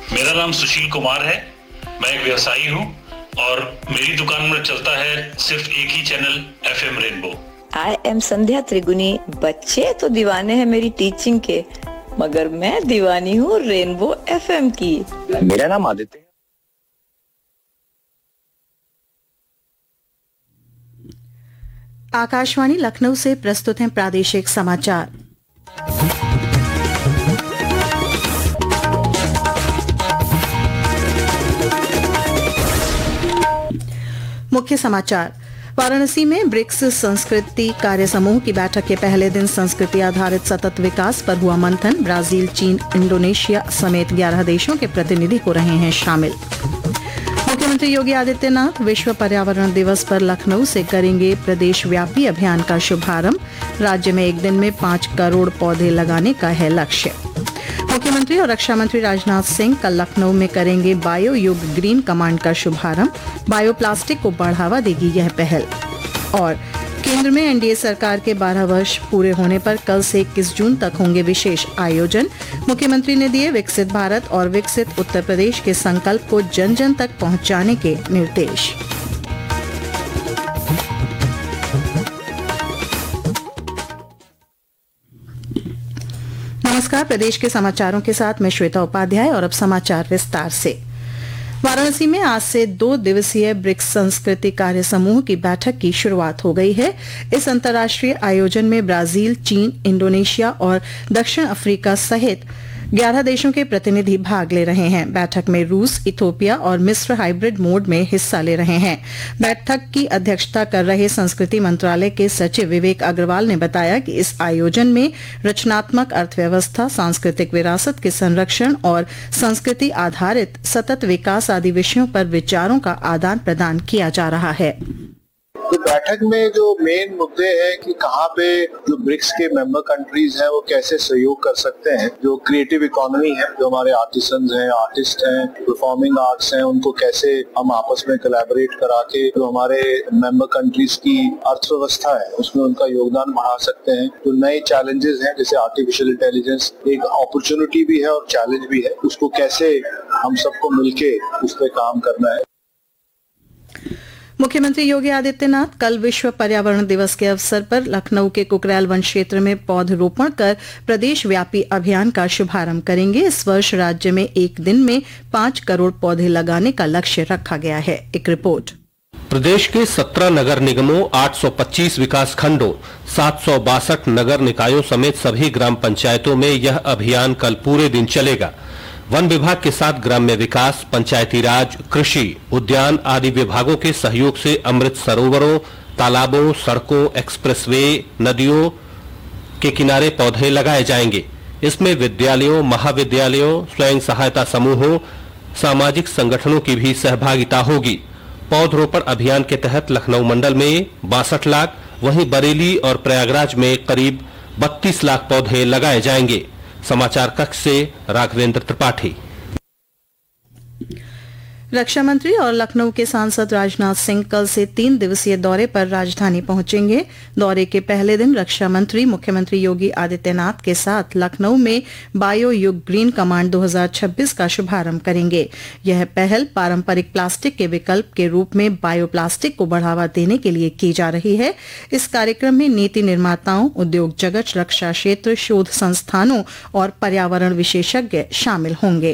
मेरा नाम सुशील कुमार है। मैं एक व्यवसायी हूँ और मेरी दुकान में चलता है सिर्फ एक ही channel FM rainbow. I am संध्या त्रिगुनी। बच्चे तो दीवाने हैं मेरी टीचिंग के, मगर मैं दीवानी हूँ रेनबो FM की। मेरा नाम आदित्य है। आकाशवाणी लखनऊ से प्रस्तुत हैं प्रादेशिक समाचार। मुख्य समाचार। वाराणसी में ब्रिक्स संस्कृति कार्य समूह की बैठक के पहले दिन संस्कृति आधारित सतत विकास पर हुआ मंथन। ब्राजील, चीन, इंडोनेशिया समेत 11 देशों के प्रतिनिधि हो रहे हैं शामिल। मुख्यमंत्री योगी आदित्यनाथ विश्व पर्यावरण दिवस पर लखनऊ से करेंगे प्रदेश व्यापी अभियान का शुभारंभ। राज्य में एक दिन में 5 करोड़ पौधे लगाने का है लक्ष्य। मुख्यमंत्री और रक्षा मंत्री राजनाथ सिंह कल लखनऊ में करेंगे बायो युग ग्रीन कमांड का शुभारंभ। बायो प्लास्टिक को बढ़ावा देगी यह पहल। और केंद्र में एनडीए सरकार के 12 वर्ष पूरे होने पर कल से 21 जून तक होंगे विशेष आयोजन। मुख्यमंत्री ने दिए विकसित भारत और विकसित उत्तर प्रदेश के संकल्प को जन जन तक पहुंचाने के निर्देश। नमस्कार, प्रदेश के समाचारों के साथ मैं श्वेता उपाध्याय और अब समाचार विस्तार से। वाराणसी में आज से 2 दिवसीय ब्रिक्स संस्कृति कार्य समूह की बैठक की शुरुआत हो गई है। इस अंतर्राष्ट्रीय आयोजन में ब्राजील, चीन, इंडोनेशिया और दक्षिण अफ्रीका सहित 11 देशों के प्रतिनिधि भाग ले रहे हैं। बैठक में रूस, इथोपिया और मिस्र हाइब्रिड मोड में हिस्सा ले रहे हैं। बैठक की अध्यक्षता कर रहे संस्कृति मंत्रालय के सचिव विवेक अग्रवाल ने बताया कि इस आयोजन में रचनात्मक अर्थव्यवस्था, सांस्कृतिक विरासत के संरक्षण और संस्कृति आधारित सतत विकास आदि विषयों पर विचारों का आदान प्रदान किया जा रहा है। तो बैठक में जो मेन मुद्दे हैं कि कहाँ पे जो ब्रिक्स के मेंबर कंट्रीज हैं वो कैसे सहयोग कर सकते हैं, जो क्रिएटिव इकोनॉमी है, जो हमारे आर्टिसंस हैं, आर्टिस्ट हैं, परफॉर्मिंग आर्ट्स हैं, उनको कैसे हम आपस में कोलैबोरेट करा के जो हमारे मेंबर कंट्रीज की अर्थव्यवस्था है उसमें उनका योगदान बढ़ा सकते हैं। जो नए चैलेंजेस हैं जैसे आर्टिफिशियल इंटेलिजेंस एक अपॉर्चुनिटी भी है और चैलेंज भी है, उसको कैसे हम सबको मिलके उस पर काम करना है। मुख्यमंत्री योगी आदित्यनाथ कल विश्व पर्यावरण दिवस के अवसर पर लखनऊ के कुकरेल वन क्षेत्र में पौधरोपण कर प्रदेश व्यापी अभियान का शुभारंभ करेंगे। इस वर्ष राज्य में एक दिन में 5 करोड़ पौधे लगाने का लक्ष्य रखा गया है। एक रिपोर्ट। प्रदेश के 17 नगर निगमों, 825 विकास खंडों, 762 नगर निकायों समेत सभी ग्राम पंचायतों में यह अभियान कल पूरे दिन चलेगा। वन विभाग के साथ ग्राम्य विकास, पंचायती राज, कृषि, उद्यान आदि विभागों के सहयोग से अमृत सरोवरों, तालाबों, सड़कों, एक्सप्रेसवे, नदियों के किनारे पौधे लगाए जाएंगे। इसमें विद्यालयों, महाविद्यालयों, स्वयं सहायता समूहों, सामाजिक संगठनों की भी सहभागिता होगी। पौधरोपण अभियान के तहत लखनऊ मंडल में 62 लाख, वहीं बरेली और प्रयागराज में करीब 32 लाख पौधे लगाए जाएंगे। समाचार कक्ष से राघवेंद्र त्रिपाठी। रक्षा मंत्री और लखनऊ के सांसद राजनाथ सिंह कल से 3 दिवसीय दौरे पर राजधानी पहुंचेंगे। दौरे के पहले दिन रक्षा मंत्री मुख्यमंत्री योगी आदित्यनाथ के साथ लखनऊ में बायो युग ग्रीन कमांड 2026 का शुभारंभ करेंगे। यह पहल पारंपरिक प्लास्टिक के विकल्प के रूप में बायो प्लास्टिक को बढ़ावा देने के लिए की जा रही है। इस कार्यक्रम में नीति निर्माताओं, उद्योग जगत, रक्षा क्षेत्र, शोध संस्थानों और पर्यावरण विशेषज्ञ शामिल होंगे।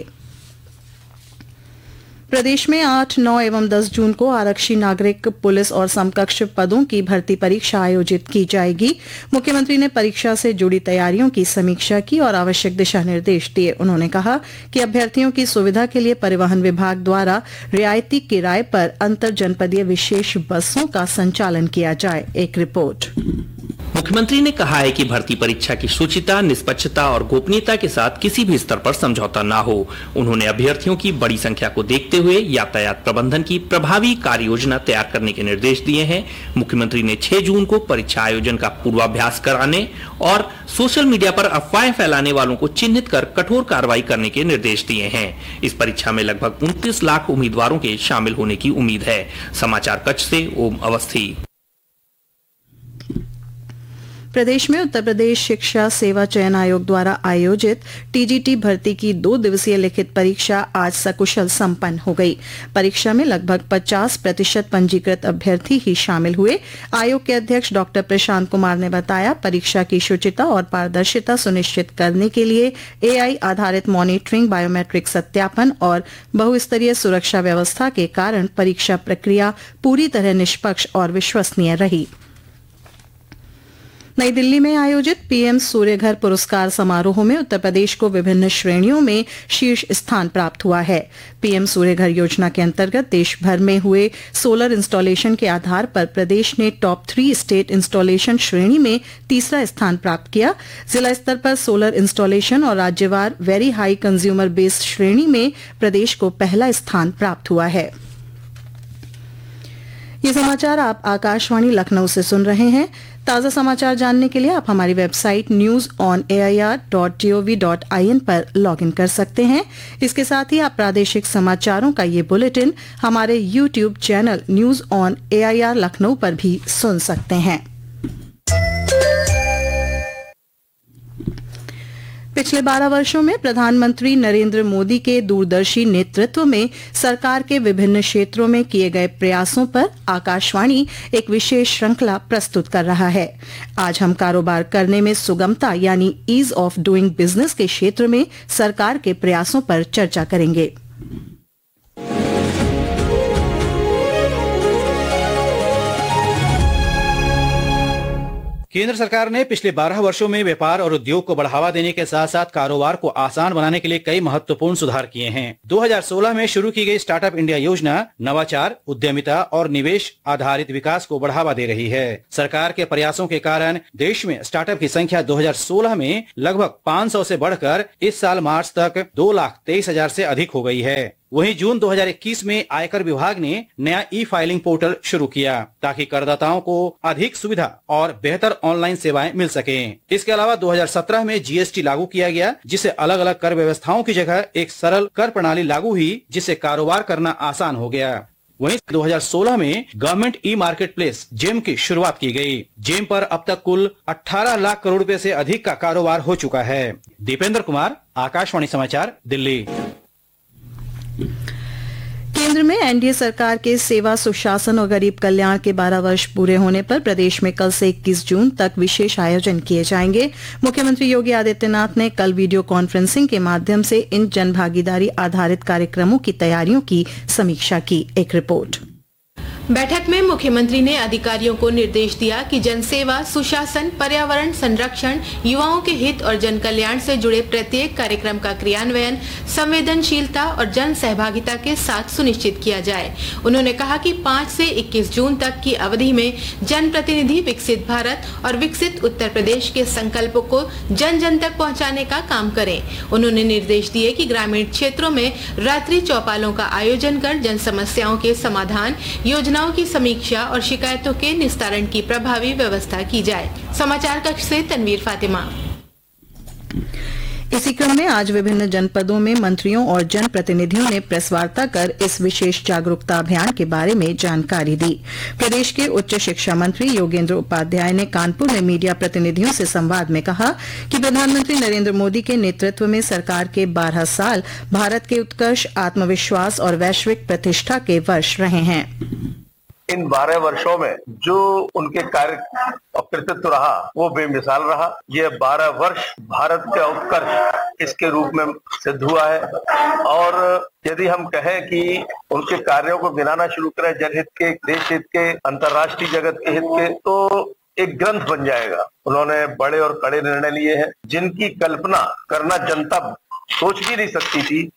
प्रदेश में 8, 9 एवं 10 जून को आरक्षी, नागरिक, पुलिस और समकक्ष पदों की भर्ती परीक्षा आयोजित की जाएगी। मुख्यमंत्री ने परीक्षा से जुड़ी तैयारियों की समीक्षा की और आवश्यक दिशा निर्देश दिए। उन्होंने कहा कि अभ्यर्थियों की सुविधा के लिए परिवहन विभाग द्वारा रियायती किराए पर अंतर जनपदीय विशेष बसों का संचालन किया जाए। एक रिपोर्ट। मुख्यमंत्री ने कहा है कि भर्ती परीक्षा की शुचिता, निष्पक्षता और गोपनीयता के साथ किसी भी स्तर पर समझौता न हो। उन्होंने अभ्यर्थियों की बड़ी संख्या को देखते हुए यातायात प्रबंधन की प्रभावी कार्य योजना तैयार करने के निर्देश दिए हैं। मुख्यमंत्री ने 6 जून को परीक्षा आयोजन का पूर्वाभ्यास कराने और सोशल मीडिया पर अफवाहें फैलाने वालों को चिन्हित कर कठोर कार्रवाई करने के निर्देश दिए हैं। इस परीक्षा में लगभग 29 लाख उम्मीदवारों के शामिल होने की उम्मीद है। समाचार कक्ष से ओम अवस्थी। प्रदेश में उत्तर प्रदेश शिक्षा सेवा चयन आयोग द्वारा आयोजित टीजीटी भर्ती की 2 दिवसीय लिखित परीक्षा आज सकुशल संपन्न हो गई। परीक्षा में लगभग 50% पंजीकृत अभ्यर्थी ही शामिल हुए। आयोग के अध्यक्ष डॉक्टर प्रशांत कुमार ने बताया, परीक्षा की शुचिता और पारदर्शिता सुनिश्चित करने के लिए एआई आधारित मॉनिटरिंग, बायोमेट्रिक सत्यापन और बहुस्तरीय सुरक्षा व्यवस्था के कारण परीक्षा प्रक्रिया पूरी तरह निष्पक्ष और विश्वसनीय रही। नई दिल्ली में आयोजित पीएम सूर्यघर पुरस्कार समारोह में उत्तर प्रदेश को विभिन्न श्रेणियों में शीर्ष स्थान प्राप्त हुआ है। पीएम सूर्यघर योजना के अंतर्गत देश भर में हुए सोलर इंस्टॉलेशन के आधार पर प्रदेश ने टॉप 3 स्टेट इंस्टॉलेशन श्रेणी में तीसरा स्थान प्राप्त किया। जिला स्तर पर सोलर इंस्टॉलेशन और राज्यवार वेरी हाई कंज्यूमर बेस्ड श्रेणी में प्रदेश को पहला स्थान प्राप्त हुआ है। ये समाचार आप आकाशवाणी लखनऊ से सुन रहे हैं। ताज़ा समाचार जानने के लिए आप हमारी वेबसाइट news.on.air.gov.in पर लॉगिन कर सकते हैं। इसके साथ ही आप प्रादेशिक समाचारों का ये बुलेटिन हमारे YouTube channel news on AIR Lucknow पर भी सुन सकते हैं। पिछले 12 वर्षों में प्रधानमंत्री नरेंद्र मोदी के दूरदर्शी नेतृत्व में सरकार के विभिन्न क्षेत्रों में किए गए प्रयासों पर आकाशवाणी एक विशेष श्रृंखला प्रस्तुत कर रहा है। आज हम कारोबार करने में सुगमता यानी ईज ऑफ डूइंग बिजनेस के क्षेत्र में सरकार के प्रयासों पर चर्चा करेंगे। केंद्र सरकार ने पिछले 12 वर्षों में व्यापार और उद्योग को बढ़ावा देने के साथ साथ कारोबार को आसान बनाने के लिए कई महत्वपूर्ण सुधार किए हैं। 2016 में शुरू की गई स्टार्टअप इंडिया योजना नवाचार, उद्यमिता और निवेश आधारित विकास को बढ़ावा दे रही है। सरकार के प्रयासों के कारण देश में स्टार्टअप की संख्या 2016 में लगभग 500 से बढ़कर इस साल मार्च तक 2,23,000 से अधिक हो गई है। वहीं जून 2021 में आयकर विभाग ने नया ई-फाइलिंग पोर्टल शुरू किया ताकि करदाताओं को अधिक सुविधा और बेहतर ऑनलाइन सेवाएं मिल सकें। इसके अलावा 2017 में जीएसटी लागू किया गया, जिससे अलग अलग कर व्यवस्थाओं की जगह एक सरल कर प्रणाली लागू हुई, जिससे कारोबार करना आसान हो गया। वहीं 2016 में government e market place GeM की शुरुआत की गई। जेम पर अब तक कुल 18 लाख करोड़ रुपए से अधिक का कारोबार हो चुका है। दीपेंद्र कुमार, आकाशवाणी समाचार, दिल्ली। केंद्र में एनडीए सरकार के सेवा, सुशासन और गरीब कल्याण के 12 वर्ष पूरे होने पर प्रदेश में कल से 21 जून तक विशेष आयोजन किए जाएंगे। मुख्यमंत्री योगी आदित्यनाथ ने कल वीडियो कॉन्फ्रेंसिंग के माध्यम से इन जनभागीदारी आधारित कार्यक्रमों की तैयारियों की समीक्षा की। एक रिपोर्ट। बैठक में मुख्यमंत्री ने अधिकारियों को निर्देश दिया कि जनसेवा, सुशासन, पर्यावरण संरक्षण, युवाओं के हित और जन कल्याण से जुड़े प्रत्येक कार्यक्रम का क्रियान्वयन संवेदनशीलता और जन सहभागिता के साथ सुनिश्चित किया जाए। उन्होंने कहा कि 5 से 21 जून तक की अवधि में जनप्रतिनिधि विकसित भारत और विकसित उत्तर प्रदेश के संकल्पों को जन जन तक पहुँचाने का काम करें। उन्होंने निर्देश दिए कि ग्रामीण क्षेत्रों में रात्रि चौपालों का आयोजन कर जन समस्याओं के समाधान, योजनाओं की समीक्षा और शिकायतों के निस्तारण की प्रभावी व्यवस्था की जाए। समाचार कक्ष से तनवीर फातिमा। इसी क्रम में आज विभिन्न जनपदों में मंत्रियों और जनप्रतिनिधियों ने प्रेस वार्ता कर इस विशेष जागरूकता अभियान के बारे में जानकारी दी। प्रदेश के उच्च शिक्षा मंत्री योगेंद्र उपाध्याय ने कानपुर में मीडिया प्रतिनिधियों से संवाद में कहा कि प्रधानमंत्री नरेंद्र मोदी के नेतृत्व में सरकार के 12 साल भारत के उत्कर्ष, आत्मविश्वास और वैश्विक प्रतिष्ठा के वर्ष रहे हैं। इन 12 वर्षों में जो उनके कार्य और कृतित्व रहा वो बेमिसाल रहा। ये 12 वर्ष भारत के उत्कर्ष इसके रूप में सिद्ध हुआ है। और यदि हम कहें कि उनके कार्यों को गिनाना शुरू करें जनहित के, देश हित के, अंतर्राष्ट्रीय जगत के हित के, तो एक ग्रंथ बन जाएगा। उन्होंने बड़े और कड़े निर्णय लिए हैं जिनकी कल्पना करना जनता सोच भी नहीं सकती थी।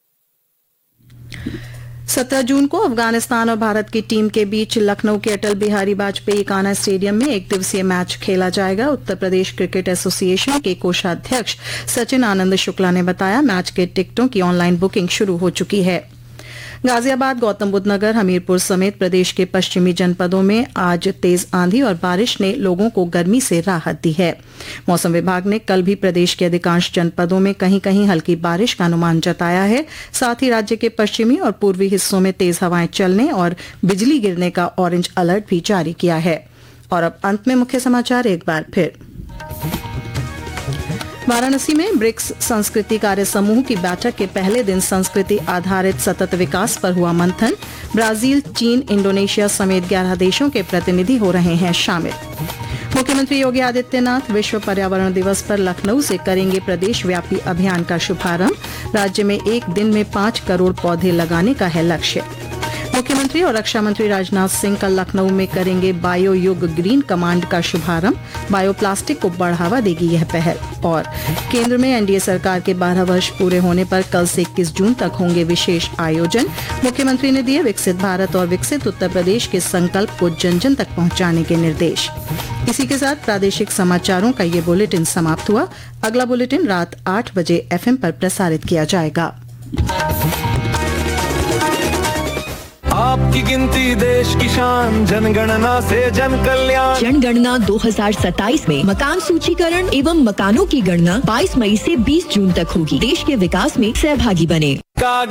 17 जून को अफगानिस्तान और भारत की टीम के बीच लखनऊ के अटल बिहारी वाजपेयी कान्हा स्टेडियम में एक दिवसीय मैच खेला जाएगा। उत्तर प्रदेश क्रिकेट एसोसिएशन के कोषाध्यक्ष सचिन आनंद शुक्ला ने बताया, मैच के टिकटों की ऑनलाइन बुकिंग शुरू हो चुकी है। गाजियाबाद, गौतम बुद्ध नगर, हमीरपुर समेत प्रदेश के पश्चिमी जनपदों में आज तेज आंधी और बारिश ने लोगों को गर्मी से राहत दी है। मौसम विभाग ने कल भी प्रदेश के अधिकांश जनपदों में कहीं कहीं हल्की बारिश का अनुमान जताया है। साथ ही राज्य के पश्चिमी और पूर्वी हिस्सों में तेज हवाएं चलने और बिजली गिरने का ऑरेंज अलर्ट भी जारी किया है। और अब अंत में मुख्य समाचार एक बार फिर। वाराणसी में ब्रिक्स संस्कृति कार्य समूह की बैठक के पहले दिन संस्कृति आधारित सतत विकास पर हुआ मंथन। ब्राजील, चीन, इंडोनेशिया समेत 11 देशों के प्रतिनिधि हो रहे हैं शामिल। मुख्यमंत्री योगी आदित्यनाथ विश्व पर्यावरण दिवस पर लखनऊ से करेंगे प्रदेश व्यापी अभियान का शुभारंभ। राज्य में एक दिन में 5 करोड़ पौधे लगाने का है लक्ष्य। मुख्यमंत्री और रक्षा मंत्री राजनाथ सिंह कल लखनऊ में करेंगे बायो युग ग्रीन कमांड का शुभारंभ। बायो प्लास्टिक को बढ़ावा देगी यह पहल। और केंद्र में एनडीए सरकार के 12 वर्ष पूरे होने पर कल से 21 जून तक होंगे विशेष आयोजन। मुख्यमंत्री ने दिए विकसित भारत और विकसित उत्तर प्रदेश के संकल्प को जन जन तक पहुंचाने के निर्देश। इसी के साथ प्रादेशिक समाचारों का ये बुलेटिन समाप्त हुआ। अगला बुलेटिन रात 8 बजे FM पर प्रसारित किया जाएगा। आपकी गिनती देश की शान, जनगणना से जन कल्याण। जनगणना 2027 में मकान सूचीकरण एवं मकानों की गणना 22 मई से 20 जून तक होगी। देश के विकास में सहभागी बने। कागज